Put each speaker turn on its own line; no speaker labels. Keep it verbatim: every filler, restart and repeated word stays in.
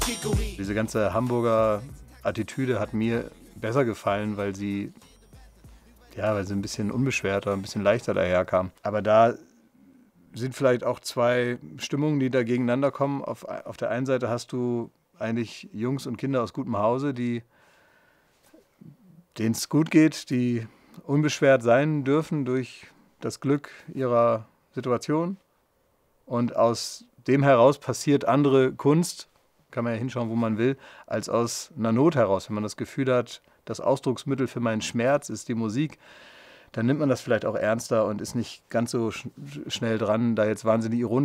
Diese ganze Hamburger Attitüde hat mir besser gefallen, weil sie, ja, weil sie ein bisschen unbeschwerter, ein bisschen leichter daherkam. Aber da sind vielleicht auch zwei Stimmungen, die da gegeneinander kommen. Auf, auf der einen Seite hast du eigentlich Jungs und Kinder aus gutem Hause, die, denen es gut geht, die unbeschwert sein dürfen durch das Glück ihrer Situation. Und aus dem heraus passiert andere Kunst, kann man ja hinschauen, wo man will, als aus einer Not heraus. Wenn man das Gefühl hat, das Ausdrucksmittel für meinen Schmerz ist die Musik, dann nimmt man das vielleicht auch ernster und ist nicht ganz so sch- schnell dran, da jetzt wahnsinnig ironisch